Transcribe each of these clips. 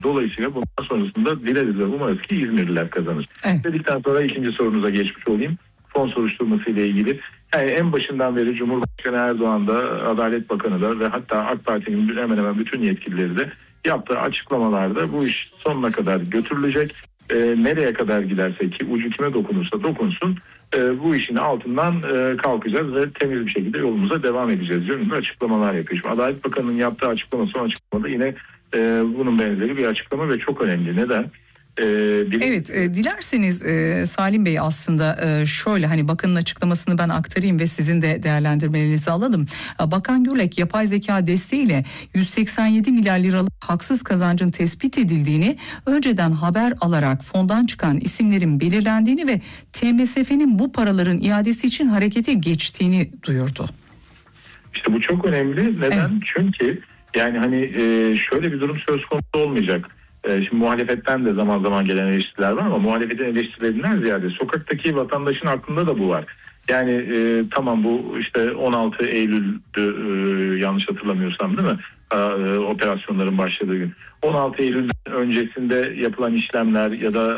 Dolayısıyla bundan sonrasında dileriz ve umarız ki İzmirliler kazanır. Evet. Dedikten sonra ikinci sorunuza geçmiş olayım. Fon soruşturması ile ilgili. Yani en başından beri Cumhurbaşkanı Erdoğan da, Adalet Bakanı da ve hatta AK Parti'nin hemen hemen bütün yetkilileri de yaptığı açıklamalarda bu iş sonuna kadar götürülecek. Nereye kadar giderse ki ucu kime dokunursa dokunsun bu işin altından kalkacağız ve temiz bir şekilde yolumuza devam edeceğiz yönünde açıklamalar yapıyor. Şimdi Adalet Bakanı'nın yaptığı son açıklamada yine bunun benzeri bir açıklama ve çok önemli. Neden? Evet, dilerseniz Salim Bey aslında şöyle hani bakanın açıklamasını ben aktarayım ve sizin de değerlendirmelerinizi alalım. Bakan Gürlek yapay zeka desteğiyle 187 milyar liralık haksız kazancın tespit edildiğini, önceden haber alarak fondan çıkan isimlerin belirlendiğini ve TMSF'nin bu paraların iadesi için harekete geçtiğini duyurdu. İşte bu çok önemli. Neden? Evet. Çünkü yani hani şöyle bir durum söz konusu olmayacak. Şimdi muhalefetten de zaman zaman gelen eleştiriler var ama muhalefetin eleştirilerinden ziyade sokaktaki vatandaşın aklında da bu var. Yani tamam bu işte 16 Eylül'dü yanlış hatırlamıyorsam değil mi? Operasyonların başladığı gün. 16 Eylül'den öncesinde yapılan işlemler ya da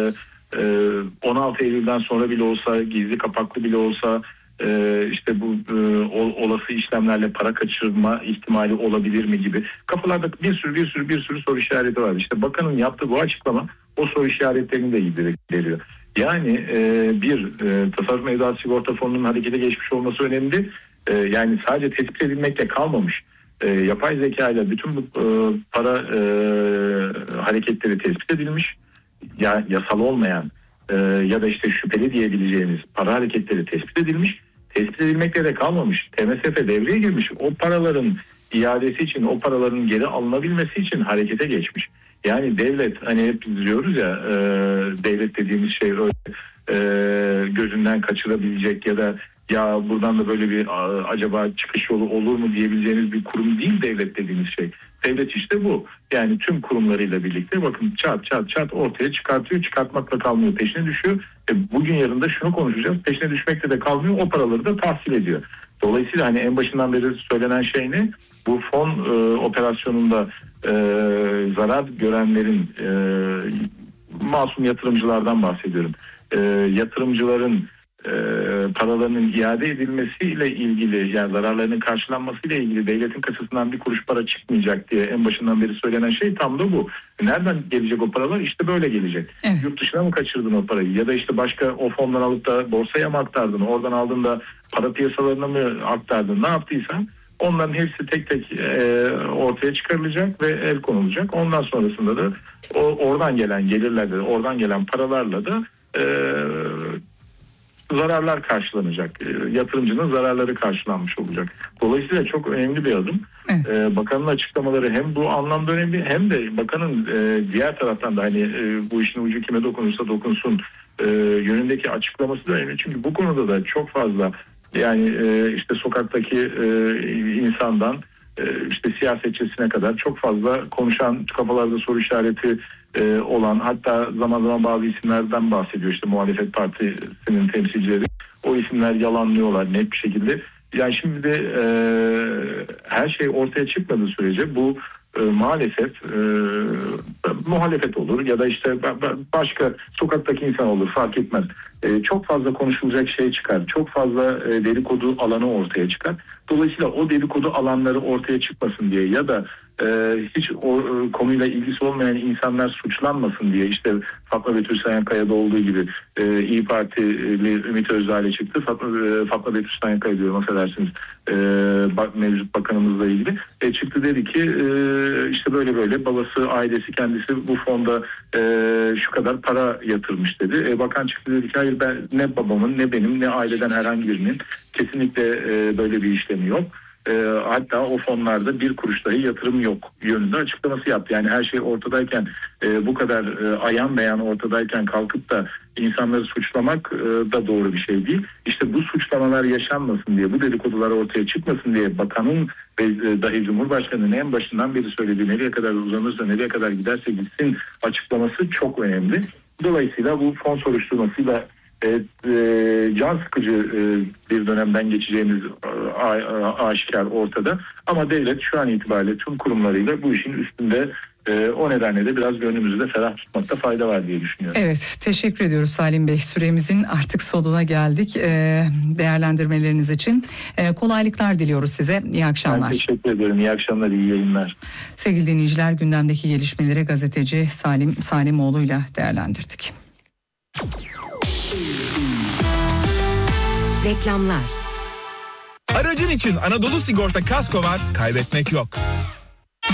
16 Eylül'den sonra bile olsa, gizli kapaklı bile olsa işte bu olası işlemlerle para kaçırma ihtimali olabilir mi gibi kafalarda bir sürü soru işareti var. İşte bakanın yaptığı bu açıklama o soru işaretlerini de gideriyor. Yani tasarruf mevduat sigorta fonunun harekete geçmiş olması önemli. Yani sadece tespit edilmekle kalmamış. Yapay zeka ile bütün bu para hareketleri tespit edilmiş. Yasal olmayan ya da işte şüpheli diyebileceğimiz para hareketleri tespit edilmiş. Tespit edilmekle de kalmamış. TMSF devreye girmiş. O paraların iadesi için, o paraların geri alınabilmesi için harekete geçmiş. Yani devlet, hani hep diyoruz ya, devlet dediğimiz şey öyle gözünden kaçırabilecek ya da ya buradan da böyle bir acaba çıkış yolu olur mu diyebileceğiniz bir kurum değil devlet dediğimiz şey. Devlet işte bu. Yani tüm kurumlarıyla birlikte bakın çat ortaya çıkartıyor. Çıkartmakla kalmıyor, peşine düşüyor. Bugün yarın da şunu konuşacağız. Peşine düşmekle de kalmıyor. O paraları da tahsil ediyor. Dolayısıyla hani en başından beri söylenen şey ne? Bu fon operasyonunda zarar görenlerin masum yatırımcılardan bahsediyorum. Yatırımcıların paralarının iade edilmesiyle ilgili, yani zararlarının karşılanmasıyla ilgili devletin kasasından bir kuruş para çıkmayacak diye en başından beri söylenen şey tam da bu. Nereden gelecek o paralar? İşte böyle gelecek. Evet. Yurt dışına mı kaçırdın o parayı? Ya da işte başka o fondan alıp da borsaya mı aktardın? Oradan aldın da para piyasalarına mı aktardın? Ne yaptıysan onların hepsi tek tek ortaya çıkarılacak ve el konulacak. Ondan sonrasında da oradan gelen gelirlerle, oradan gelen paralarla da zararlar karşılanacak. Yatırımcının zararları karşılanmış olacak. Dolayısıyla çok önemli bir adım. Evet. Bakanın açıklamaları hem bu anlamda önemli hem de bakanın diğer taraftan da hani bu işin ucu kime dokunursa dokunsun yönündeki açıklaması da önemli. Çünkü bu konuda da çok fazla yani işte sokaktaki insandan işte siyasetçisine kadar çok fazla konuşan, kafalarda soru işareti olan, hatta zaman zaman bazı isimlerden bahsediyor, işte muhalefet partisinin temsilcileri. O isimler yalanlıyorlar net bir şekilde. Yani şimdi de her şey ortaya çıkmadığı sürece bu maalesef muhalefet olur ya da işte başka sokaktaki insan olur, fark etmez. Çok fazla konuşulacak şey çıkar. Çok fazla dedikodu alanı ortaya çıkar. Dolayısıyla o dedikodu alanları ortaya çıkmasın diye ya da hiç o konuyla ilgisi olmayan insanlar suçlanmasın diye, işte Fatma Betül Sayankaya'da olduğu gibi İYİ Partili Ümit Özdağ'la çıktı. Fatma Betül Sayankaya diyorum, affedersiniz, mevcut bakanımızla ilgili çıktı, dedi ki işte böyle babası, ailesi, kendisi bu fonda şu kadar para yatırmış dedi. Bakan çıktı, dedi ki hayır, ben ne babamın ne benim ne aileden herhangi birinin kesinlikle böyle bir işlemi yok. Hatta o fonlarda bir kuruş dahi yatırım yok yönünde açıklaması yaptı. Yani her şey ortadayken, bu kadar ayan beyan ortadayken kalkıp da insanları suçlamak da doğru bir şey değil. İşte bu suçlamalar yaşanmasın diye, bu dedikodular ortaya çıkmasın diye bakanın ve dahi Cumhurbaşkanı'nın en başından beri söylediği, nereye kadar uzanırsa, nereye kadar giderse gitsin açıklaması çok önemli. Dolayısıyla bu fon soruşturmasıyla can sıkıcı bir dönemden geçeceğimiz aşikar ortada. Ama devlet şu an itibariyle tüm kurumlarıyla bu işin üstünde O nedenle de biraz gönlümüzü de ferah tutmakta fayda var diye düşünüyorum. Evet, teşekkür ediyoruz Salim Bey. Süremizin artık sonuna geldik. Değerlendirmeleriniz için kolaylıklar diliyoruz size. İyi akşamlar. Ben teşekkür ederim. İyi akşamlar, iyi yayınlar. Sevgili dinleyiciler, gündemdeki gelişmeleri gazeteci Salim Salimoğlu'yla değerlendirdik. Reklamlar. Aracın için Anadolu Sigorta kasko var, kaybetmek yok.